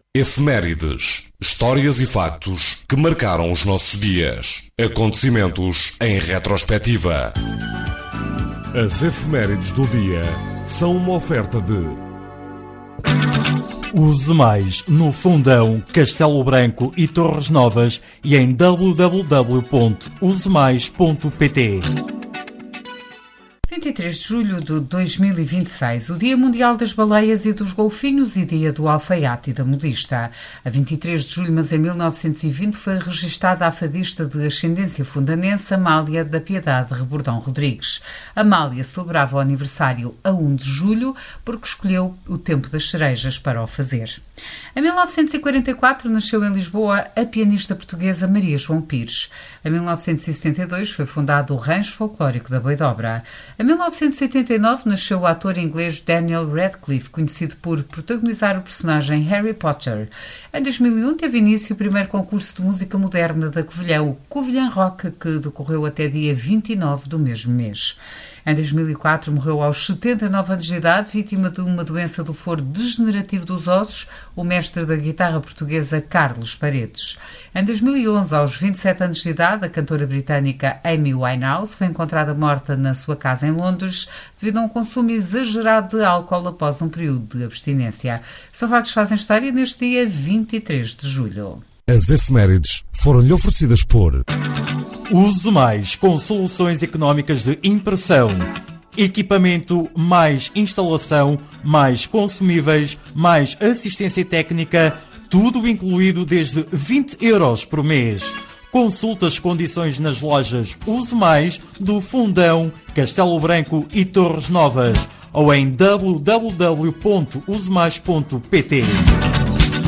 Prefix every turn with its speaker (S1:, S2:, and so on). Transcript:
S1: Efemérides, histórias e factos que marcaram os nossos dias. Acontecimentos em retrospectiva. As efemérides do dia são uma oferta de
S2: Use Mais no Fundão, Castelo Branco e Torres Novas e em www.usemais.pt.
S3: 23 de julho de 2026, o Dia Mundial das Baleias e dos Golfinhos e Dia do Alfaiate e da Modista. A 23 de julho, mas em 1920, foi registada a fadista de ascendência fundanense Amália da Piedade Rebordão Rodrigues. Amália celebrava o aniversário a 1 de julho porque escolheu o tempo das cerejas para o fazer. Em 1944, nasceu em Lisboa a pianista portuguesa Maria João Pires. Em 1972, foi fundado o Rancho Folclórico da Boidobra. Em 1989, nasceu o ator inglês Daniel Radcliffe, conhecido por protagonizar o personagem Harry Potter. Em 2001, teve início o primeiro concurso de música moderna da Covilhã, o Covilhã Rock, que decorreu até dia 29 do mesmo mês. Em 2004, morreu aos 79 anos de idade, vítima de uma doença do foro degenerativo dos ossos, o mestre da guitarra portuguesa Carlos Paredes. Em 2011, aos 27 anos de idade, a cantora britânica Amy Winehouse foi encontrada morta na sua casa em Londres devido a um consumo exagerado de álcool após um período de abstinência. São factos que fazem história neste dia 23 de julho.
S1: As efemérides foram-lhe oferecidas por
S2: Use Mais com soluções económicas de impressão, equipamento mais instalação, mais consumíveis, mais assistência técnica, tudo incluído desde 20 € por mês. Consulte as condições nas lojas Use Mais do Fundão, Castelo Branco e Torres Novas ou em www.usemais.pt.